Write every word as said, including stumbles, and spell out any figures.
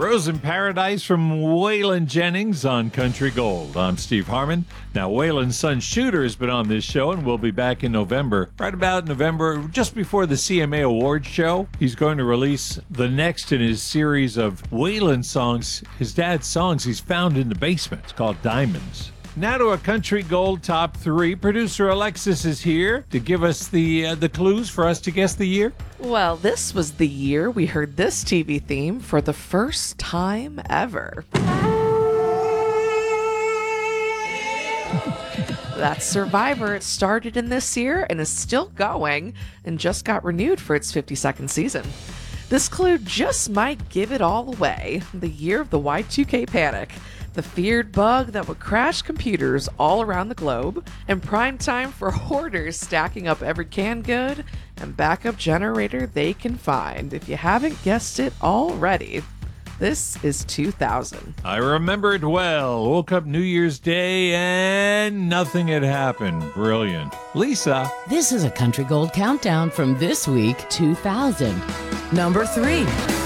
Rose in Paradise from Waylon Jennings on Country Gold. I'm Steve Harmon. Now, Waylon's son Shooter has been on this show and will be back in November. Right about November, just before the C M A Awards show, he's going to release the next in his series of Waylon songs, his dad's songs he's found in the basement. It's called Diamonds. Now to a Country Gold top three. Producer Alexis is here to give us the uh, the clues for us to guess the year. Well, this was the year we heard this T V theme for the first time ever. That's Survivor. It started in this year and is still going and just got renewed for its fifty-second season. This clue just might give it all away. The year of the Y two K panic. The feared bug that would crash computers all around the globe, and prime time for hoarders stacking up every canned good and backup generator they can find. If you haven't guessed it already, this is two thousand. I remember it well. Woke up New Year's Day and nothing had happened. Brilliant. Lisa. This is a Country Gold countdown from this week, two thousand. Number three.